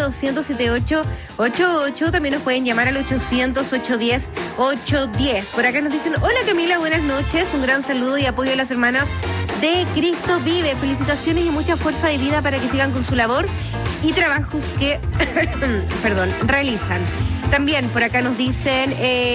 809-278-88. También nos pueden llamar al 800-810-810. Por acá nos dicen, hola Camila, buenas noches. Un gran saludo y apoyo a las hermanas de Cristo Vive. Felicitaciones y mucha fuerza de vida para que sigan con su labor y trabajos que realizan. También por acá nos dicen,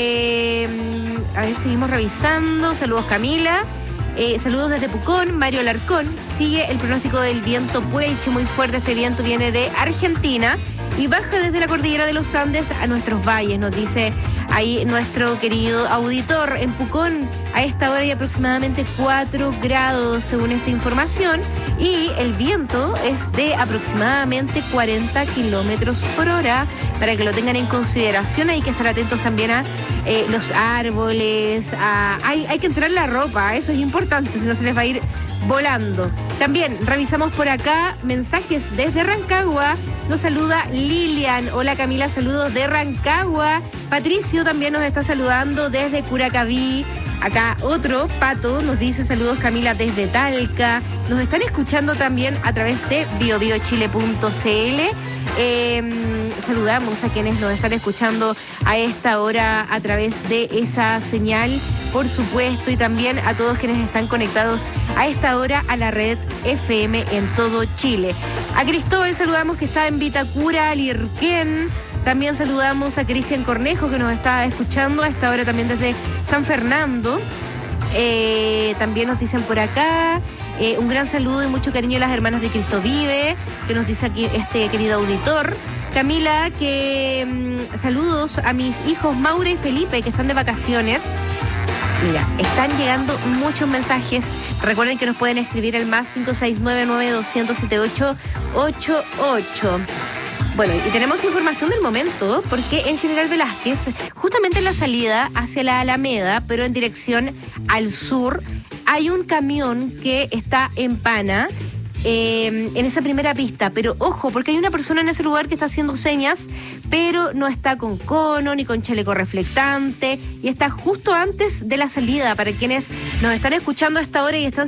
a ver, seguimos revisando. Saludos Camila. Saludos desde Pucón, Mario Larcón. Sigue el pronóstico del viento Puelche muy fuerte. Este viento viene de Argentina y baja desde la cordillera de los Andes a nuestros valles, nos dice ahí nuestro querido auditor. En Pucón a esta hora hay aproximadamente 4 grados según esta información y el viento es de aproximadamente 40 kilómetros por hora, para que lo tengan en consideración. Hay que estar atentos también a los árboles, hay que entrar la ropa, eso es importante, si no se les va a ir volando. También revisamos por acá mensajes desde Rancagua. Nos saluda Lilian. Hola Camila, saludos de Rancagua. Patricio también nos está saludando desde Curacaví. Acá otro, Pato, nos dice saludos Camila desde Talca. Nos están escuchando también a través de biobiochile.cl. Saludamos a quienes nos están escuchando a esta hora a través de esa señal, por supuesto, y también a todos quienes están conectados a esta hora a la red FM en todo Chile. A Cristóbal saludamos que está en Vitacura, Lirquén. También saludamos a Cristian Cornejo que nos está escuchando a esta hora también desde San Fernando. También nos dicen por acá un gran saludo y mucho cariño a las hermanas de Cristo Vive, que nos dice aquí este querido auditor. Camila, que saludos a mis hijos Maura y Felipe, que están de vacaciones. Mira, están llegando muchos mensajes. Recuerden que nos pueden escribir al más 569-9278-88. Bueno, y tenemos información del momento, porque en General Velázquez, justamente en la salida hacia la Alameda, pero en dirección al sur, hay un camión que está en pana en esa primera pista. Pero ojo, porque hay una persona en ese lugar que está haciendo señas, pero no está con cono ni con chaleco reflectante, y está justo antes de la salida. Para quienes nos están escuchando a esta hora y están